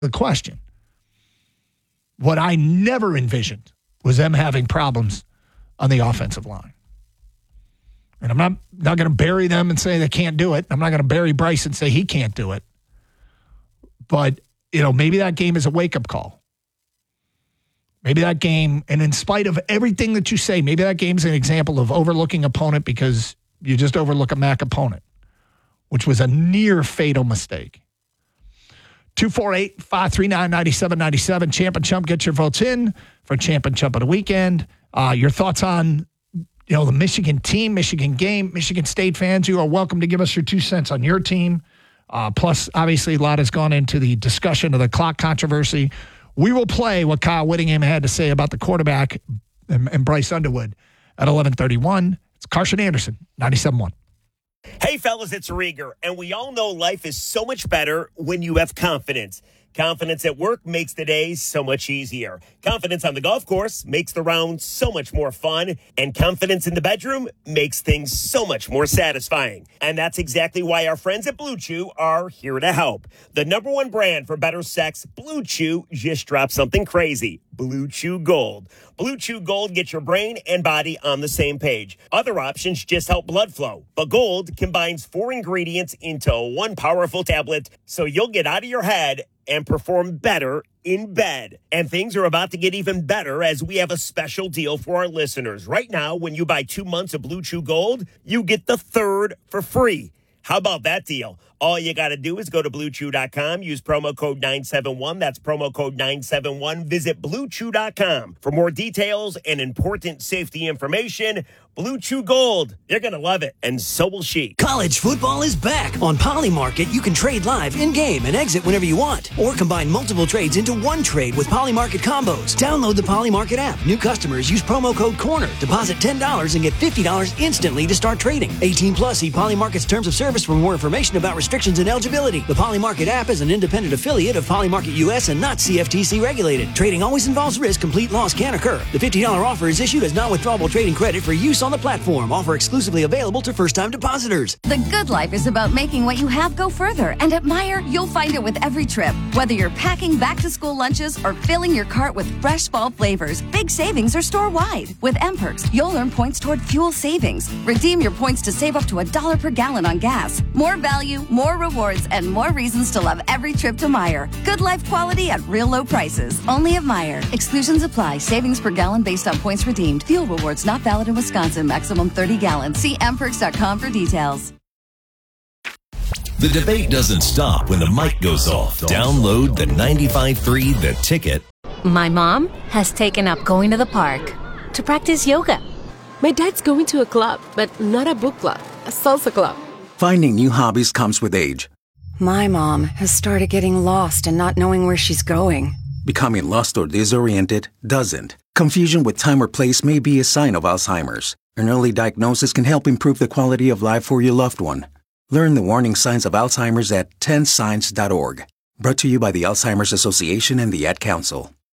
the question. What I never envisioned was them having problems on the offensive line. And I'm not going to bury them and say they can't do it. I'm not going to bury Bryce and say he can't do it. But, maybe that game is a wake-up call. Maybe that game, and in spite of everything that you say, maybe that game's an example of overlooking opponent because you just overlook a MAC opponent, which was a near fatal mistake. 248-539-9797. Champ and Chump, get your votes in for Champ and Chump of the weekend. Your thoughts on, the Michigan team, Michigan game, Michigan State fans. You are welcome to give us your 2 cents on your team. Plus, obviously, a lot has gone into the discussion of the clock controversy. We will play what Kyle Whittingham had to say about the quarterback and Bryce Underwood at 11:31. It's Carson Anderson, 97.1. Hey, fellas, it's Rieger, and we all know life is so much better when you have confidence. Confidence at work makes the day so much easier. Confidence on the golf course makes the round so much more fun. And confidence in the bedroom makes things so much more satisfying. And that's exactly why our friends at Blue Chew are here to help. The #1 brand for better sex, Blue Chew, just dropped something crazy. Blue Chew Gold. Blue Chew Gold gets your brain and body on the same page. Other options just help blood flow. But Gold combines 4 ingredients into one powerful tablet so you'll get out of your head and perform better in bed. And things are about to get even better as we have a special deal for our listeners. Right now, when you buy 2 months of Blue Chew Gold, you get the 3rd for free. How about that deal? All you got to do is go to BlueChew.com, use promo code 971. That's promo code 971. Visit BlueChew.com for more details and important safety information. Blue Chew Gold. You're going to love it, and so will she. College football is back. On Poly Market, you can trade live in-game and exit whenever you want. Or combine multiple trades into one trade with Poly Market combos. Download the Poly Market app. New customers use promo code CORNER. Deposit $10 and get $50 instantly to start trading. 18 plus. See Poly Market's terms of service for more information about restrictions and eligibility. The Poly Market app is an independent affiliate of Poly Market US and not CFTC regulated. Trading always involves risk. Complete loss can occur. The $50 offer is issued as non-withdrawable trading credit for use on the platform. Offer exclusively available to first-time depositors. The good life is about making what you have go further. And at Meijer, you'll find it with every trip. Whether you're packing back-to-school lunches or filling your cart with fresh fall flavors, big savings are store-wide. With M-Perks, you'll earn points toward fuel savings. Redeem your points to save up to $1 per gallon on gas. More value, more rewards, and more reasons to love every trip to Meijer. Good life quality at real low prices. Only at Meijer. Exclusions apply. Savings per gallon based on points redeemed. Fuel rewards not valid in Wisconsin. Maximum 30 gallons. See mperks.com for details. The debate doesn't stop when the mic goes off. Download the 95.3 The Ticket. My mom has taken up going to the park to practice yoga. My dad's going to a club, but not a book club, a salsa club. Finding new hobbies comes with age. My mom has started getting lost and not knowing where she's going. Becoming lost or disoriented doesn't. Confusion with time or place may be a sign of Alzheimer's. An early diagnosis can help improve the quality of life for your loved one. Learn the warning signs of Alzheimer's at 10signs.org. Brought to you by the Alzheimer's Association and the Ad Council.